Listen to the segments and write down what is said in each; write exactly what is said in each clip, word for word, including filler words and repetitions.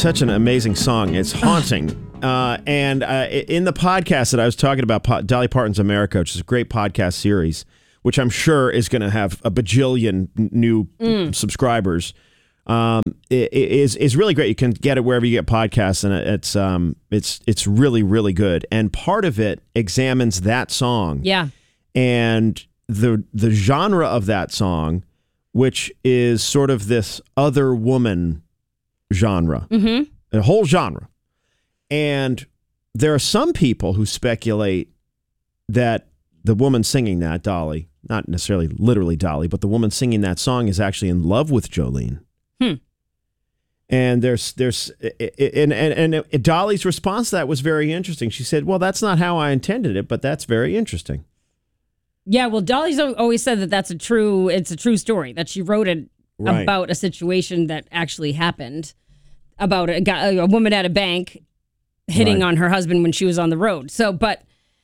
such an amazing song. It's haunting. uh, and uh, in the podcast that I was talking about, po- Dolly Parton's America, which is a great podcast series, which I'm sure is going to have a bajillion new mm. subscribers, um, it, it is is really great. You can get it wherever you get podcasts, and it's um it's it's really really good. And part of it examines that song, yeah, and the the genre of that song, which is sort of this other woman genre, mm-hmm. a whole genre. And there are some people who speculate that the woman singing that, Dolly, not necessarily literally Dolly, but the woman singing that song is actually in love with Jolene. Hmm. And there's there's and, and and Dolly's response to that was very interesting. She said, "Well, that's not how I intended it, but that's very interesting." Yeah, well, Dolly's always said that that's a true, it's a true story, that she wrote it right. about a situation that actually happened, about a, guy, a woman at a bank hitting right. on her husband when she was on the road. So, but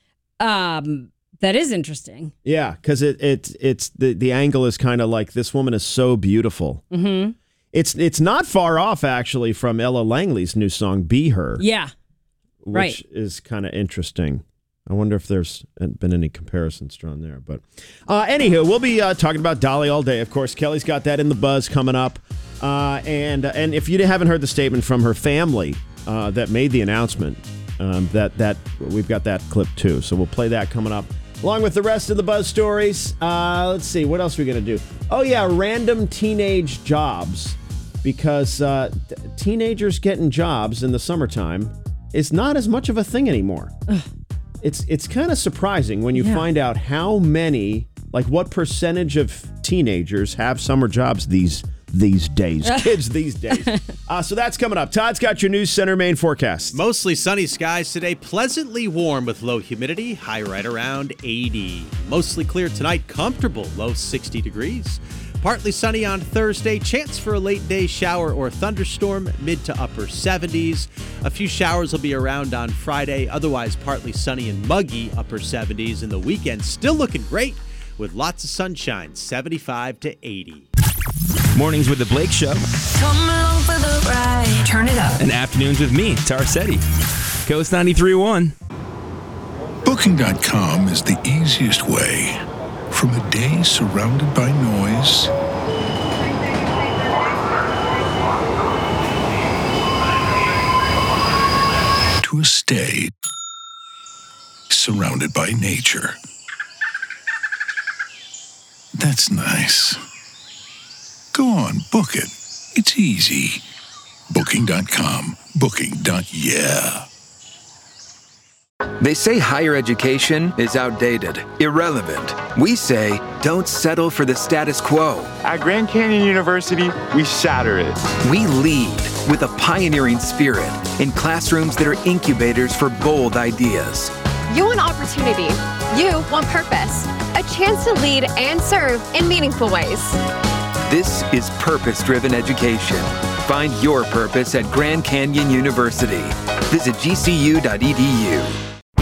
um, that is interesting. Yeah, because it, it, it's, the, the angle is kind of like, this woman is so beautiful. Mm-hmm. It's, it's not far off, actually, from Ella Langley's new song, Be Her. Yeah, which right. is kind of interesting. I wonder if there's been any comparisons drawn there. But uh, anywho, we'll be uh, talking about Dolly all day. Of course, Kelly's got that in the buzz coming up. Uh, and and if you haven't heard the statement from her family uh, that made the announcement, um, that that we've got that clip too. So we'll play that coming up along with the rest of the buzz stories. Uh, let's see, what else are we going to do? Oh, yeah, random teenage jobs. Because uh, th- teenagers getting jobs in the summertime is not as much of a thing anymore. Ugh. It's it's kind of surprising when you yeah. find out how many, like what percentage of teenagers have summer jobs these these days, kids these days. Uh, so that's coming up. Todd's got your News Center Maine forecast. Mostly sunny skies today, pleasantly warm with low humidity, high right around eighty. Mostly clear tonight, comfortable, low sixty degrees. Partly sunny on Thursday, chance for a late day shower or thunderstorm, mid to upper seventies. A few showers will be around on Friday, otherwise partly sunny and muggy, upper seventies. And the weekend still looking great with lots of sunshine, seventy-five to eighty. Mornings with the Blake Show. Come along for the ride. Turn it up. And afternoons with me, Tar Setti. Coast ninety-three point one. Booking dot com is the easiest way. From a day surrounded by noise to a stay surrounded by nature. That's nice. Go on, book it. It's easy. Booking dot com. Booking. Yeah. They say higher education is outdated, irrelevant. We say don't settle for the status quo. At Grand Canyon University, we shatter it. We lead with a pioneering spirit in classrooms that are incubators for bold ideas. You want opportunity. You want purpose. A chance to lead and serve in meaningful ways. This is purpose-driven education. Find your purpose at Grand Canyon University. Visit G C U dot E D U.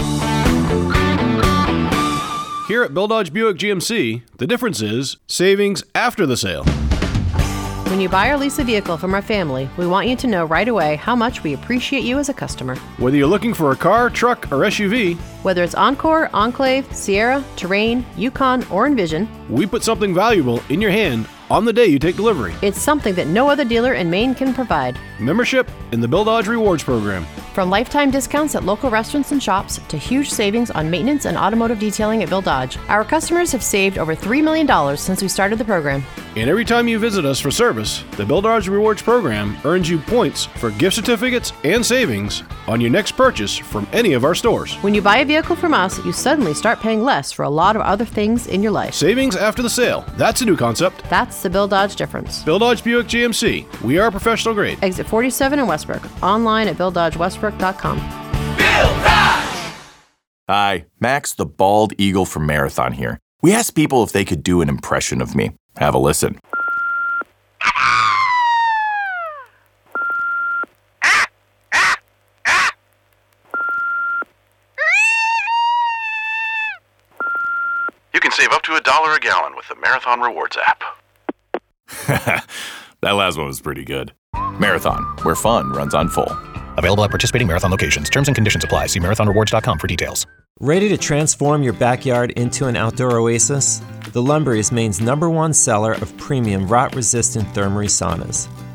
Here at Bill Dodge Buick G M C, the difference is savings after the sale. When you buy or lease a vehicle from our family, we want you to know right away how much we appreciate you as a customer. Whether you're looking for a car, truck, or S U V, whether it's Encore, Enclave, Sierra, Terrain, Yukon, or Envision, we put something valuable in your hand on the day you take delivery. It's something that no other dealer in Maine can provide. Membership in the Bill Dodge Rewards Program. From lifetime discounts at local restaurants and shops to huge savings on maintenance and automotive detailing at Bill Dodge, our customers have saved over three million dollars since we started the program. And every time you visit us for service, the Bill Dodge Rewards Program earns you points for gift certificates and savings on your next purchase from any of our stores. When you buy a vehicle from us, you suddenly start paying less for a lot of other things in your life. Savings after the sale. That's a new concept. That's the Bill Dodge difference. Bill Dodge Buick G M C. We are professional grade. Exit forty-seven in Westbrook. Online at bill dodge westbrook dot com. Bill Dodge! Hi, Max the Bald Eagle from Marathon here. We asked people if they could do an impression of me. Have a listen. You can save up to a dollar a gallon with the Marathon Rewards app. that last one was pretty good. Marathon, where fun runs on full. Available at participating Marathon locations. Terms and conditions apply. See marathon rewards dot com for details. Ready to transform your backyard into an outdoor oasis? The Lumber is Maine's number one seller of premium rot-resistant Thermary saunas.